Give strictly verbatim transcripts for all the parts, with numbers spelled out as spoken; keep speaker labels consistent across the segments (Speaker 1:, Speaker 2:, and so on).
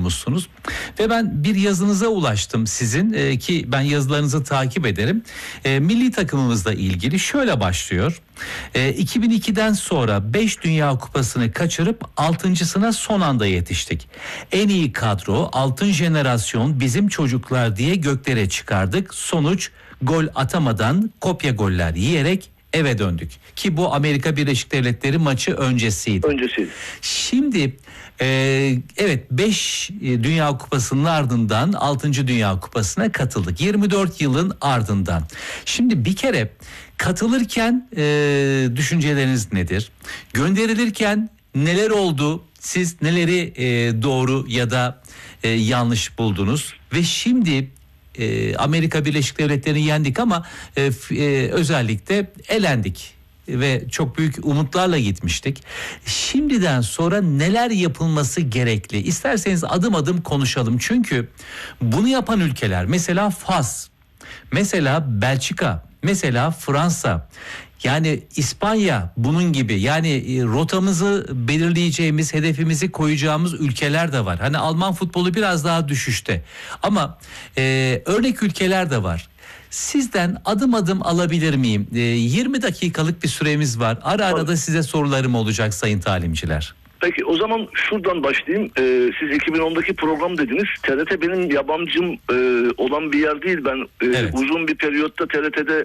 Speaker 1: olmuşsunuz. Ve ben bir yazınıza ulaştım sizin e, ki ben yazılarınızı takip ederim. E, milli takımımızla ilgili şöyle başlıyor. E, iki bin ikiden sonra beş Dünya Kupası'nı kaçırıp altıncısına son anda yetiştik. En iyi kadro, altın jenerasyon, bizim çocuklar diye göklere çıkardık. Sonuç gol atamadan kopya goller yiyerek eve döndük. Ki bu Amerika Birleşik Devletleri maçı öncesiydi.
Speaker 2: Öncesiydi.
Speaker 1: Şimdi e, evet beş Dünya Kupası'nın ardından altıncı Dünya Kupası'na katıldık. yirmi dört yılın ardından. Şimdi bir kere katılırken e, düşünceleriniz nedir? Gönderilirken neler oldu? Siz neleri e, doğru ya da e, yanlış buldunuz? Ve şimdi e, Amerika Birleşik Devletleri'ni yendik ama e, e, özellikle elendik ve çok büyük umutlarla gitmiştik. Şimdiden sonra neler yapılması gerekli? İsterseniz adım adım konuşalım. Çünkü bunu yapan ülkeler, mesela Fas, mesela Belçika, mesela Fransa, yani İspanya bunun gibi, yani rotamızı belirleyeceğimiz, hedefimizi koyacağımız ülkeler de var. Hani Alman futbolu biraz daha düşüşte ama e, örnek ülkeler de var. Sizden adım adım alabilir miyim? E, yirmi dakikalık bir süremiz var. Ara ara da size sorularım olacak sayın talimciler.
Speaker 2: Peki o zaman şuradan başlayayım. Ee, siz iki bin ondaki program dediniz. T R T benim yabancım e, olan bir yer değil. Ben e, evet. uzun bir periyotta T R T'de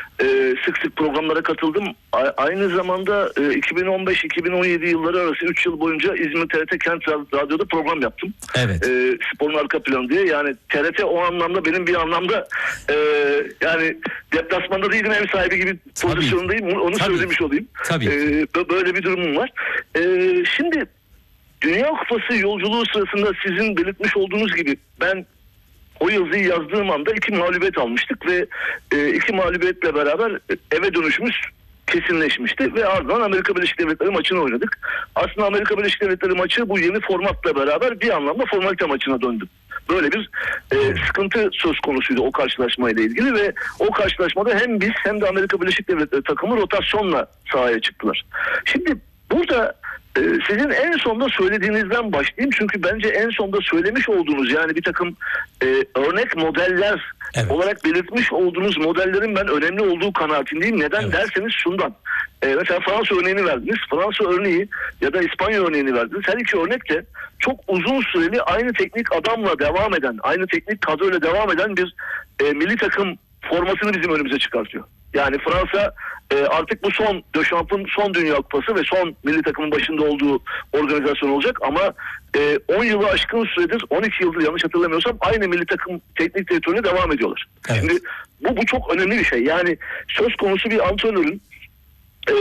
Speaker 2: e, sık sık programlara katıldım. A- aynı zamanda e, iki bin on beş iki bin on yedi yılları arası üç yıl boyunca İzmir T R T Kent Radyo'da program yaptım.
Speaker 1: Evet.
Speaker 2: E, sporun arka planı diye. Yani T R T o anlamda benim bir anlamda e, yani deplasmanda değilim, ev sahibi gibi
Speaker 1: Tabii.
Speaker 2: pozisyondayım. Onu
Speaker 1: Tabii.
Speaker 2: söylemiş olayım.
Speaker 1: Tabii.
Speaker 2: E, böyle bir durumum var. E, Şimdi Dünya Kupası yolculuğu sırasında sizin belirtmiş olduğunuz gibi ben o yazıyı yazdığım anda iki mağlubiyet almıştık ve e, iki mağlubiyetle beraber eve dönüşümüz kesinleşmişti ve ardından Amerika Birleşik Devletleri maçını oynadık. Aslında Amerika Birleşik Devletleri maçı bu yeni formatla beraber bir anlamda formalite maçına döndü. Böyle bir e, sıkıntı söz konusuydu o karşılaşmayla ilgili ve o karşılaşmada hem biz hem de Amerika Birleşik Devletleri takımı rotasyonla sahaya çıktılar. Şimdi burada Ee, sizin en sonda söylediğinizden başlayayım çünkü bence en sonda söylemiş olduğunuz, yani bir takım e, örnek modeller evet. olarak belirtmiş olduğunuz modellerin ben önemli olduğu kanaatindeyim. Neden evet. derseniz şundan. E, mesela Fransa örneğini verdiniz. Fransa örneği ya da İspanya örneğini verdiniz. Her iki örnek de çok uzun süreli aynı teknik adamla devam eden, aynı teknik kadroyla devam eden bir e, milli takım formasını bizim önümüze çıkartıyor. Yani Fransa e, artık bu son Dechamps'ın son Dünya Kupası ve son milli takımın başında olduğu organizasyon olacak ama e, on yılı aşkın süredir, on iki yıldır yanlış hatırlamıyorsam aynı milli takım teknik direktörüne devam ediyorlar. Evet. Şimdi bu, bu çok önemli bir şey. Yani söz konusu bir antrenörün e,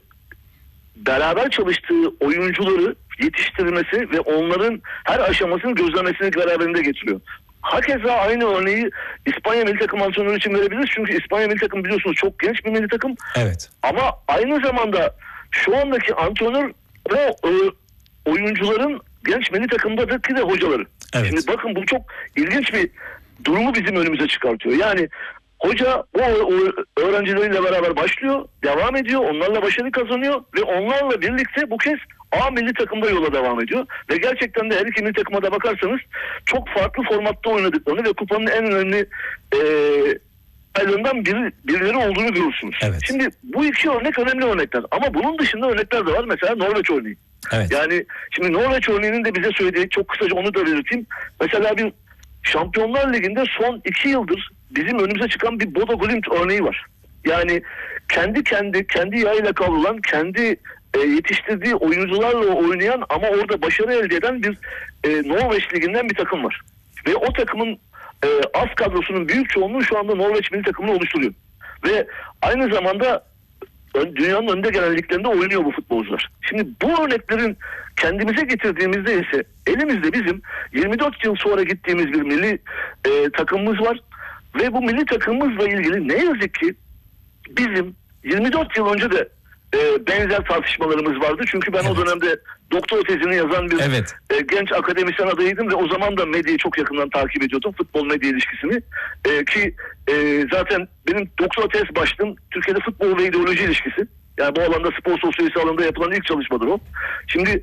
Speaker 2: beraber çalıştığı oyuncuları yetiştirmesi ve onların her aşamasını gözlemesini beraberinde getiriyor. Hakeza aynı örneği İspanya milli takım antrenörü için verebiliriz. Çünkü İspanya milli takım biliyorsunuz çok genç bir milli takım.
Speaker 1: Evet.
Speaker 2: Ama aynı zamanda şu andaki antrenör o e, oyuncuların genç milli takımdaki de hocaları. Evet. Şimdi bakın bu çok ilginç bir durumu bizim önümüze çıkartıyor. Yani hoca o, o öğrencileriyle beraber başlıyor, devam ediyor, onlarla başarı kazanıyor ve onlarla birlikte bu kez A milli takımda yola devam ediyor. Ve gerçekten de her iki milli takıma da bakarsanız çok farklı formatta oynadıklarını ve kupanın en önemli ayrılığından biri, birileri olduğunu görürsünüz. Evet. Şimdi bu iki örnek önemli örnekler. Ama bunun dışında örnekler de var. Mesela Norveç örneği. Evet. Yani şimdi Norveç örneğinin de bize söylediği, çok kısaca onu da belirteyim. Mesela bir Şampiyonlar Ligi'nde son iki yıldır bizim önümüze çıkan bir Bodo Glimt örneği var. Yani kendi kendi kendi yayıyla kavrulan, kendi e, yetiştirdiği oyuncularla oynayan ama orada başarı elde eden bir e, Norveç Ligi'nden bir takım var. Ve o takımın e, az kadrosunun büyük çoğunluğu şu anda Norveç milli takımını oluşturuyor. Ve aynı zamanda dünyanın önde gelen liglerinde oynuyor bu futbolcular. Şimdi bu örneklerin kendimize getirdiğimizde ise elimizde bizim yirmi dört yıl sonra gittiğimiz bir milli e, takımımız var. Ve bu milli takımımızla ilgili ne yazık ki bizim yirmi dört yıl önce de e, benzer tartışmalarımız vardı. Çünkü ben evet. o dönemde doktora tezini yazan bir evet. e, genç akademisyen adayıydım ve o zaman da medyayı çok yakından takip ediyordum. Futbol medya ilişkisini. E, ki e, zaten benim doktora tez başlığım Türkiye'de futbol ve ideoloji ilişkisi. Yani bu alanda spor sosyolojisi alanında yapılan ilk çalışmadır o. Şimdi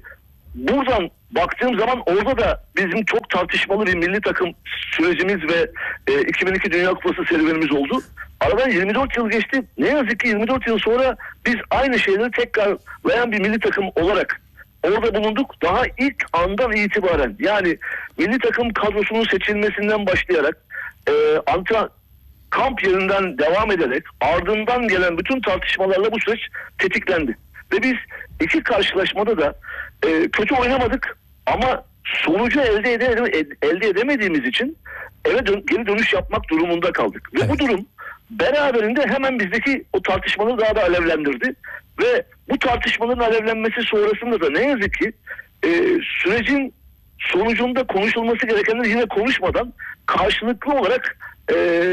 Speaker 2: buradan baktığım zaman orada da bizim çok tartışmalı bir milli takım sürecimiz ve e, iki bin iki Dünya Kupası serüvenimiz oldu. Aradan yirmi dört yıl geçti. Ne yazık ki yirmi dört yıl sonra biz aynı şeyleri tekrarlayan bir milli takım olarak orada bulunduk. Daha ilk andan itibaren, yani milli takım kadrosunun seçilmesinden başlayarak e, antren kamp yerinden devam ederek ardından gelen bütün tartışmalarla bu süreç tetiklendi. Ve biz iki karşılaşmada da e, kötü oynamadık ama sonucu elde, ede, elde edemediğimiz için eve dön, geri dönüş yapmak durumunda kaldık. Ve evet. bu durum beraberinde hemen bizdeki o tartışmaları daha da alevlendirdi. Ve bu tartışmaların alevlenmesi sonrasında da ne yazık ki e, sürecin sonucunda konuşulması gerekenleri yine konuşmadan karşılıklı olarak e,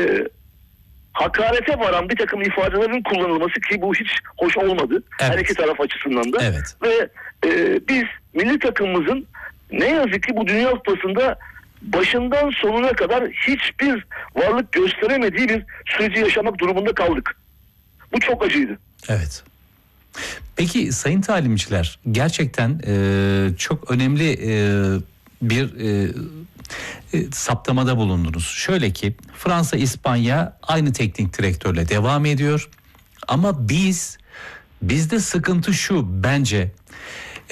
Speaker 2: hakarete varan bir takım ifadelerin kullanılması, ki bu hiç hoş olmadı. Evet. Her iki taraf açısından da.
Speaker 1: Evet.
Speaker 2: Ve e, biz milli takımımızın ne yazık ki bu Dünya Kupası'nda başından sonuna kadar hiçbir varlık gösteremediği bir süreci yaşamak durumunda kaldık. Bu çok acıydı.
Speaker 1: Evet. Peki sayın talimciler, gerçekten e, çok önemli e, bir e, e, saptamada bulundunuz. Şöyle ki Fransa, İspanya aynı teknik direktörle devam ediyor. Ama biz, bizde sıkıntı şu bence, e,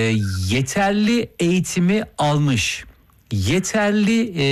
Speaker 1: yeterli eğitimi almış, yeterli e,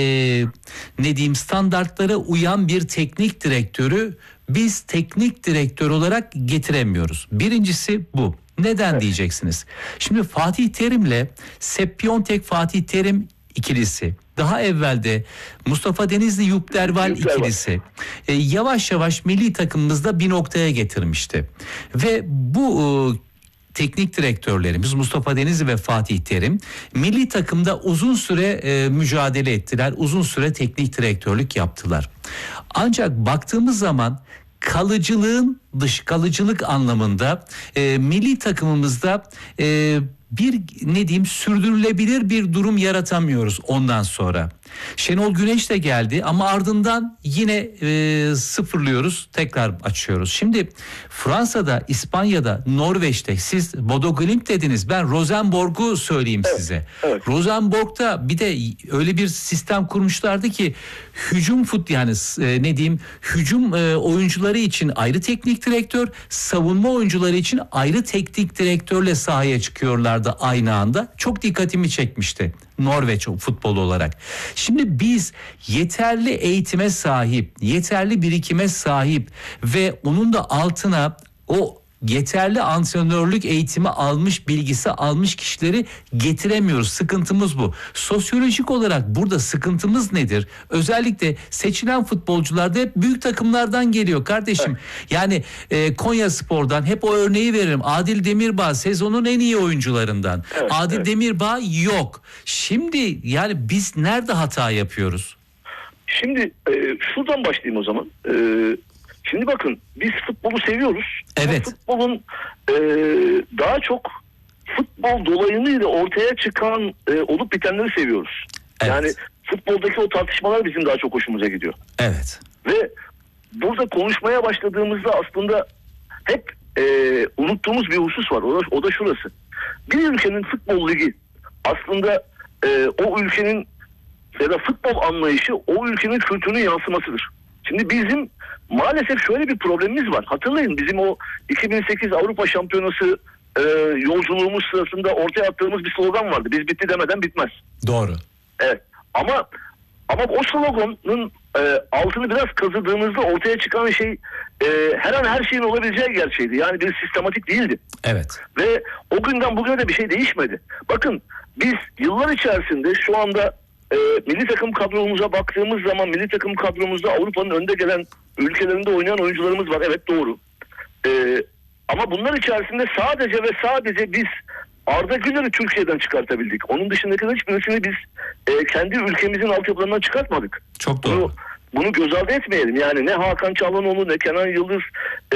Speaker 1: ne diyeyim standartlara uyan bir teknik direktörü biz teknik direktör olarak getiremiyoruz. Birincisi bu. Neden evet. diyeceksiniz? Şimdi Fatih Terim'le Sepp Piontek Fatih Terim ikilisi, daha evvel de Mustafa Denizli Yup Derval ikilisi e, yavaş yavaş milli takımımızda bir noktaya getirmişti. Ve bu e, teknik direktörlerimiz Mustafa Denizli ve Fatih Terim milli takımda uzun süre e, mücadele ettiler. Uzun süre teknik direktörlük yaptılar. Ancak baktığımız zaman kalıcılığın dış kalıcılık anlamında e, milli takımımızda e, bir ne diyeyim sürdürülebilir bir durum yaratamıyoruz ondan sonra. Şenol Güneş de geldi ama ardından yine e, sıfırlıyoruz, tekrar açıyoruz. Şimdi Fransa'da, İspanya'da, Norveç'te siz Bodo Glimt dediniz. Ben Rosenborg'u söyleyeyim evet, size. Evet. Rosenborg'da bir de öyle bir sistem kurmuşlardı ki hücum fut yani e, ne diyeyim hücum e, oyuncuları için ayrı teknik direktör, savunma oyuncuları için ayrı teknik direktörle sahaya çıkıyorlardı aynı anda. Çok dikkatimi çekmişti Norveç futbolu olarak. Şimdi biz yeterli eğitime sahip, yeterli birikime sahip ve onun da altına o yeterli antrenörlük eğitimi almış, bilgisi almış kişileri getiremiyoruz. Sıkıntımız bu. Sosyolojik olarak burada sıkıntımız nedir? Özellikle seçilen futbolcular da hep büyük takımlardan geliyor kardeşim. Evet. Yani e, Konyaspor'dan hep o örneği veririm. Adil Demirbağ sezonun en iyi oyuncularından. Evet, Adil evet. Demirbağ yok. Şimdi yani biz nerede hata yapıyoruz?
Speaker 2: Şimdi e, şuradan başlayayım o zaman. E, Şimdi bakın biz futbolu seviyoruz.
Speaker 1: Evet.
Speaker 2: Futbolun e, daha çok futbol dolayımıyla ortaya çıkan e, olup bitenleri seviyoruz. Evet. Yani futboldaki o tartışmalar bizim daha çok hoşumuza gidiyor.
Speaker 1: Evet.
Speaker 2: Ve burada konuşmaya başladığımızda aslında hep e, unuttuğumuz bir husus var. O da, o da şurası. Bir ülkenin futbol ligi aslında e, o ülkenin ya da futbol anlayışı o ülkenin kültürünün yansımasıdır. Şimdi bizim maalesef şöyle bir problemimiz var. Hatırlayın bizim o iki bin sekiz Avrupa Şampiyonası e, yolculuğumuz sırasında ortaya attığımız bir slogan vardı. Biz bitti demeden bitmez.
Speaker 1: Doğru.
Speaker 2: Evet. Ama ama o sloganın e, altını biraz kazıdığımızda ortaya çıkan şey e, her an her şeyin olabileceği gerçeğiydi. Yani bir sistematik değildi.
Speaker 1: Evet.
Speaker 2: Ve o günden bugüne de bir şey değişmedi. Bakın biz yıllar içerisinde şu anda E, milli takım kadromuza baktığımız zaman milli takım kadromuzda Avrupa'nın önde gelen ülkelerinde oynayan oyuncularımız var. Evet doğru. E, ama bunlar içerisinde sadece ve sadece biz Arda Güler'i Türkiye'den çıkartabildik. Onun dışındaki hiçbirisini biz e, kendi ülkemizin altyapılarından çıkartmadık.
Speaker 1: Çok doğru.
Speaker 2: Bunu, bunu göz ardı etmeyelim. Yani ne Hakan Çalhanoğlu ne Kenan Yıldız e,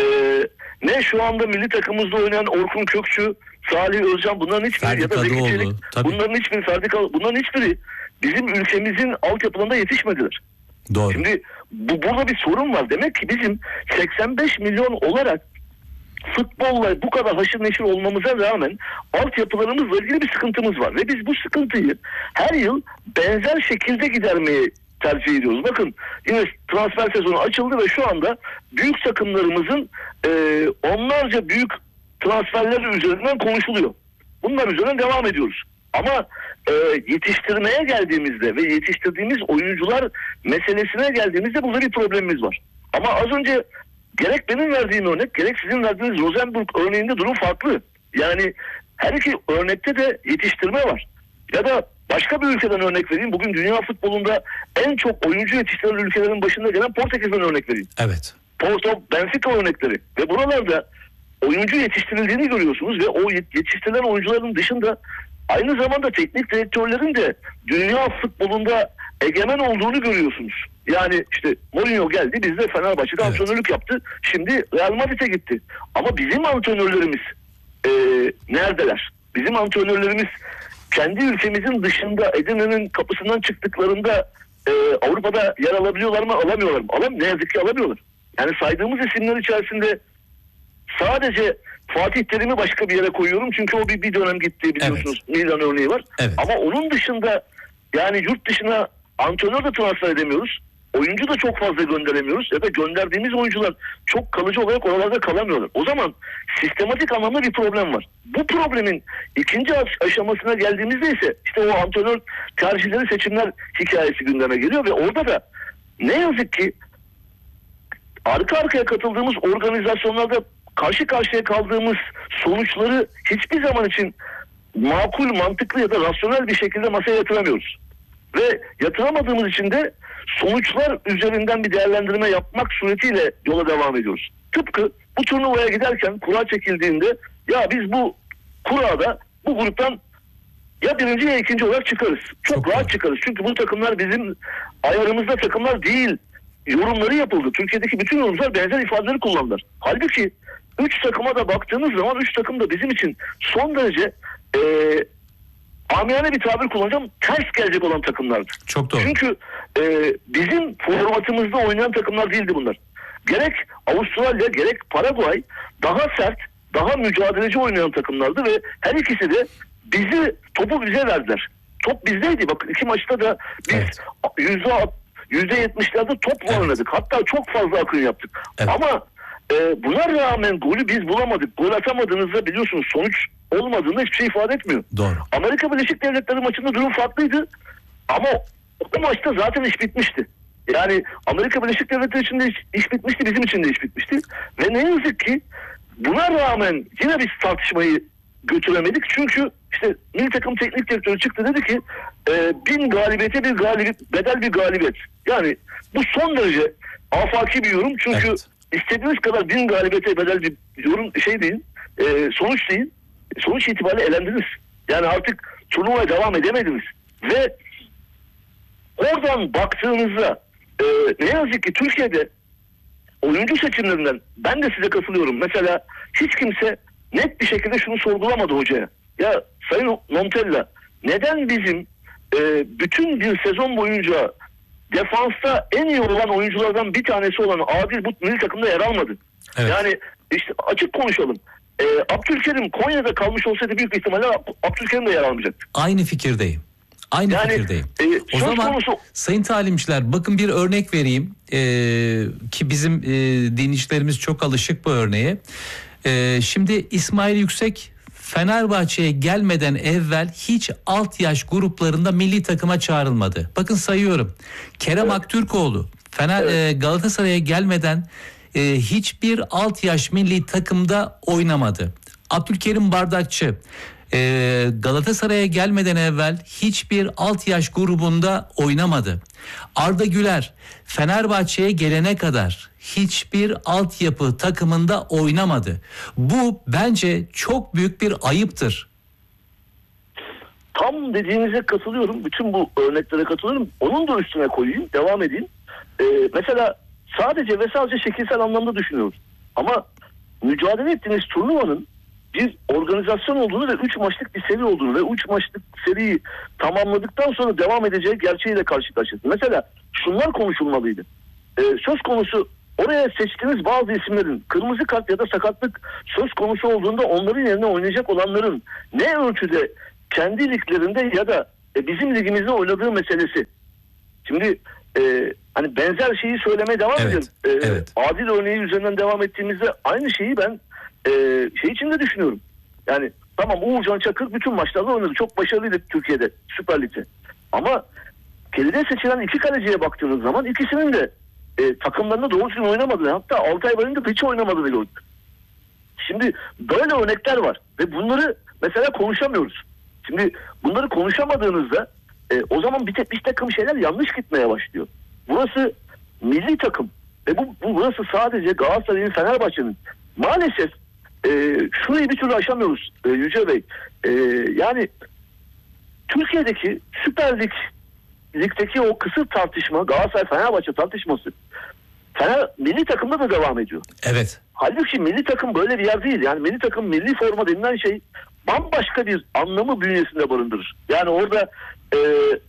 Speaker 2: ne şu anda milli takımımızda oynayan Orkun Kökçü, Salih Özcan bunların hiçbiri
Speaker 1: Ferdi
Speaker 2: ya da Zeki Çelik,
Speaker 1: bunların
Speaker 2: hiçbiri Ferdi Kadıoğlu, bunların hiçbiri bizim ülkemizin altyapılarında yetişmediler.
Speaker 1: Doğru.
Speaker 2: Şimdi bu, burada bir sorun var. Demek ki bizim seksen beş milyon olarak futbolla bu kadar haşır neşir olmamıza rağmen altyapılarımızla ilgili bir sıkıntımız var. Ve biz bu sıkıntıyı her yıl benzer şekilde gidermeyi tercih ediyoruz. Bakın yine transfer sezonu açıldı ve şu anda büyük takımlarımızın e, onlarca büyük transferler üzerinden konuşuluyor. Bunlar üzerinden devam ediyoruz. Ama e, yetiştirmeye geldiğimizde ve yetiştirdiğimiz oyuncular meselesine geldiğimizde burada bir problemimiz var. Ama az önce gerek benim verdiğim örnek, gerek sizin verdiğiniz Rosenborg örneğinde durum farklı. Yani her iki örnekte de yetiştirme var. Ya da başka bir ülkeden örnek vereyim. Bugün dünya futbolunda en çok oyuncu yetiştiren ülkelerin başında gelen Portekiz'den örnek vereyim.
Speaker 1: Evet.
Speaker 2: Porto, Benfica örnekleri. Ve buralarda oyuncu yetiştirildiğini görüyorsunuz ve o yetiştirilen oyuncuların dışında aynı zamanda teknik direktörlerin de dünya futbolunda egemen olduğunu görüyorsunuz. Yani işte Mourinho geldi, bizde Fenerbahçe'de evet. antrenörlük yaptı. Şimdi Real Madrid'e gitti. Ama bizim antrenörlerimiz e, neredeler? Bizim antrenörlerimiz kendi ülkemizin dışında Edirne'nin kapısından çıktıklarında e, Avrupa'da yer alabiliyorlar mı? Alamıyorlar mı? Alam, ne yazık ki alamıyorlar. Yani saydığımız isimler içerisinde sadece Fatih Terim'i başka bir yere koyuyorum. Çünkü o bir, bir dönem gitti biliyorsunuz. Evet. Milan örneği var. Evet. Ama onun dışında yani yurt dışına antrenör de transfer edemiyoruz. Oyuncu da çok fazla gönderemiyoruz. Ya da gönderdiğimiz oyuncular çok kalıcı olarak oralarda kalamıyorlar. O zaman sistematik anlamda bir problem var. Bu problemin ikinci aşamasına geldiğimizde ise işte o antrenör tercihleri, seçimler hikayesi gündeme geliyor ve orada da ne yazık ki arka arkaya katıldığımız organizasyonlarda karşı karşıya kaldığımız sonuçları hiçbir zaman için makul, mantıklı ya da rasyonel bir şekilde masaya yatıramıyoruz. Ve yatıramadığımız için de sonuçlar üzerinden bir değerlendirme yapmak suretiyle yola devam ediyoruz. Tıpkı bu turnuvaya giderken kura çekildiğinde ya biz bu kurada bu gruptan ya birinci ya ikinci olarak çıkarız. Çok, Çok rahat var. çıkarız. Çünkü bu takımlar bizim ayarımızda takımlar değil. Yorumları yapıldı. Türkiye'deki bütün yorumcular benzer ifadeleri kullandılar. Halbuki üç takıma da baktığınız zaman üç takım da bizim için son derece e, amiyane bir tabir kullanacağım, ters gelecek olan takımlardı.
Speaker 1: Çok doğru.
Speaker 2: Çünkü e, bizim formatımızda oynayan takımlar değildi bunlar. Gerek Avustralya gerek Paraguay daha sert, daha mücadeleci oynayan takımlardı ve her ikisi de bizi, topu bize verdiler. Top bizdeydi. Bakın iki maçta da biz yüzde evet. yüzde yetmişlerde top evet. oynadık. Hatta çok fazla akın yaptık. Evet. Ama e, buna rağmen golü biz bulamadık. Gol atamadığınızda biliyorsunuz sonuç olmadığında hiçbir şey ifade etmiyor.
Speaker 1: Doğru.
Speaker 2: Amerika Birleşik Devletleri maçında durum farklıydı. Ama o maçta zaten iş bitmişti. Yani Amerika Birleşik Devletleri için de iş, iş bitmişti, bizim için de iş bitmişti. Ve ne yazık ki buna rağmen yine biz tartışmayı götüremedik. Çünkü işte milli takım teknik direktörü çıktı, dedi ki e, bin galibiyete bir galibiyet, bedel bir galibiyet. Yani bu son derece afaki bir yorum. Çünkü evet. istediğiniz kadar bin galibiyete bedel bir yorum şey değil, e, sonuç değil. Sonuç itibariyle elendiniz. Yani artık turnuvaya devam edemediniz. Ve oradan baktığınızda e, ne yazık ki Türkiye'de oyuncu seçimlerinden ben de size katılıyorum. Mesela hiç kimse net bir şekilde şunu sorgulamadı hocaya. Ya Sayın Montella, neden bizim e, bütün bir sezon boyunca defansta en iyi olan oyunculardan bir tanesi olan Adil bu milli takımda yer almadı? Evet. Yani işte açık konuşalım. E, Abdülkerim Konya'da kalmış olsaydı büyük ihtimalle Abdülkerim de yer almayacaktı.
Speaker 1: Aynı fikirdeyim. Aynı yani, fikirdeyim. E, o zaman konusu... sayın talimciler bakın bir örnek vereyim e, ki bizim e, dinleyicilerimiz çok alışık bu örneğe. E, şimdi İsmail Yüksek Fenerbahçe'ye gelmeden evvel hiç alt yaş gruplarında milli takıma çağrılmadı. Bakın sayıyorum. Kerem evet. Aktürkoğlu Fener evet. e, Galatasaray'a gelmeden e, hiçbir alt yaş milli takımda oynamadı. Abdülkerim Bardakçı Ee, Galatasaray'a gelmeden evvel hiçbir alt yaş grubunda oynamadı. Arda Güler Fenerbahçe'ye gelene kadar hiçbir altyapı takımında oynamadı. Bu bence çok büyük bir ayıptır.
Speaker 2: Tam dediğinize katılıyorum. Bütün bu örneklere katılıyorum. Onun da üstüne koyayım, devam edeyim. Ee, mesela sadece ve sadece şekilsel anlamda düşünüyoruz. Ama mücadele ettiğiniz turnuvanın bir organizasyon olduğunu ve üç maçlık bir seri olduğunu ve üç maçlık seriyi tamamladıktan sonra devam edeceği gerçeğiyle karşı karşıyasın. Mesela şunlar konuşulmalıydı. Ee, söz konusu oraya seçtiğiniz bazı isimlerin kırmızı kart ya da sakatlık söz konusu olduğunda onların yerine oynayacak olanların ne ölçüde kendi liglerinde ya da e, bizim ligimizde oynadığı meselesi. Şimdi e, hani benzer şeyi söylemeye devam
Speaker 1: Evet,
Speaker 2: ediyorum. E,
Speaker 1: evet.
Speaker 2: Adil örneği üzerinden devam ettiğimizde aynı şeyi ben e, şey için de düşünüyorum. Yani tamam, Uğurcan Çakır bütün maçlarda oynadı. Çok başarılıydı Türkiye'de, Süper Lig'de. Ama geride seçilen iki kaleciye baktığınız zaman ikisinin de e, takımlarında doğru düzgün oynamadı. Hatta Altay Bayındır hiç oynamadı bile. Şimdi böyle örnekler var ve bunları mesela konuşamıyoruz. Şimdi bunları konuşamadığınızda e, o zaman bir, te, bir takım şeyler yanlış gitmeye başlıyor. Burası milli takım ve bu, bu burası sadece Galatasaray'ın, Fenerbahçe'nin. Maalesef e, şurayı bir türlü aşamıyoruz e, Yüce Bey. E, yani Türkiye'deki Süper Lig ligdeki o kısır tartışma, Galatasaray-Fenerbahçe tartışması Fener milli takımda da devam ediyor.
Speaker 1: Evet.
Speaker 2: Halbuki milli takım böyle bir yer değil. Yani milli takım, milli forma denilen şey bambaşka bir anlamı bünyesinde barındırır. Yani orada e,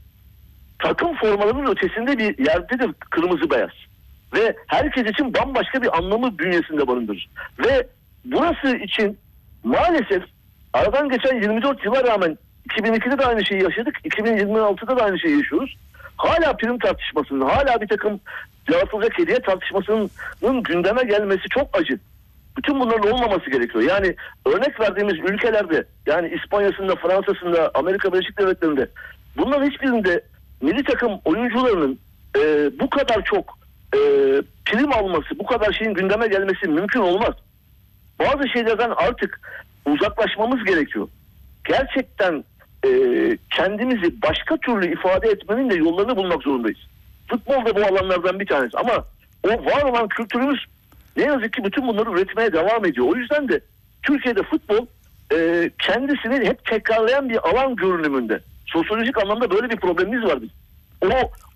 Speaker 2: takım formalarının ötesinde bir yerdedir kırmızı beyaz. Ve herkes için bambaşka bir anlamı bünyesinde barındırır. Ve burası için maalesef aradan geçen yirmi dört yıla rağmen iki bin ikide de aynı şeyi yaşadık. iki bin yirmi altıda da aynı şeyi yaşıyoruz. Hala prim tartışmasının, hala bir takım yaratılacak hediye tartışmasının gündeme gelmesi çok acı. Bütün bunların olmaması gerekiyor. Yani örnek verdiğimiz ülkelerde, yani İspanya'sında, Fransa'sında, Amerika Birleşik Devletleri'nde, bunların hiçbirinde milli takım oyuncularının e, bu kadar çok e, prim alması, bu kadar şeyin gündeme gelmesi mümkün olmaz. Bazı şeylerden artık uzaklaşmamız gerekiyor. Gerçekten e, kendimizi başka türlü ifade etmenin de yollarını bulmak zorundayız. Futbol da bu alanlardan bir tanesi ama o var olan kültürümüz ne yazık ki bütün bunları üretmeye devam ediyor. O yüzden de Türkiye'de futbol e, kendisini hep tekrarlayan bir alan görünümünde. Sosyolojik anlamda böyle bir problemimiz var bizim. O